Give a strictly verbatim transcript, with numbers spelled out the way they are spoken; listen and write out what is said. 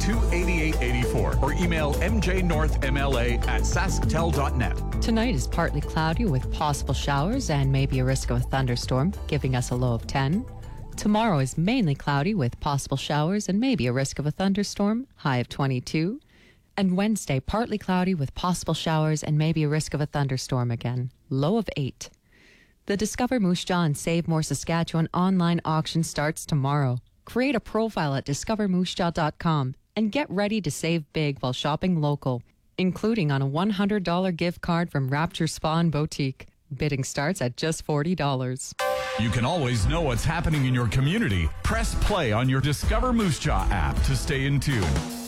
two eight eight eight four or email m j north m l a at sasktel dot net. Tonight is partly cloudy with possible showers and maybe a risk of a thunderstorm, giving us a low of ten. Tomorrow is mainly cloudy with possible showers and maybe a risk of a thunderstorm, high of twenty-two. And Wednesday, partly cloudy with possible showers and maybe a risk of a thunderstorm again, low of eight. The Discover Moose Jaw and Save More Saskatchewan online auction starts tomorrow. Create a profile at discover moose jaw dot com and get ready to save big while shopping local, including on a one hundred dollars gift card from Rapture Spa and Boutique. Bidding starts at just forty dollars. You can always know what's happening in your community. Press play on your Discover Moose Jaw app to stay in tune.